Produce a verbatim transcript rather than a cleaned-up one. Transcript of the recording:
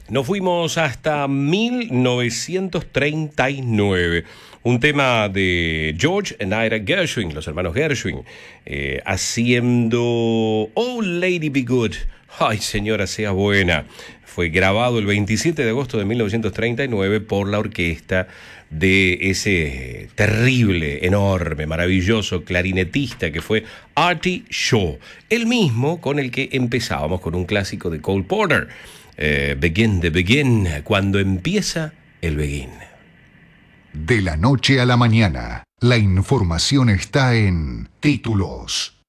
Nos fuimos hasta mil novecientos treinta y nueve. Un tema de George and Ira Gershwin, los hermanos Gershwin, eh, haciendo Oh Lady Be Good. Ay, señora, sea buena. Fue grabado el veintisiete de agosto de mil novecientos treinta y nueve por la orquesta de ese terrible, enorme, maravilloso clarinetista que fue Artie Shaw, el mismo con el que empezábamos con un clásico de Cole Porter, eh, Begin the Begin, cuando empieza el Begin. De la noche a la mañana, la información está en Títulos.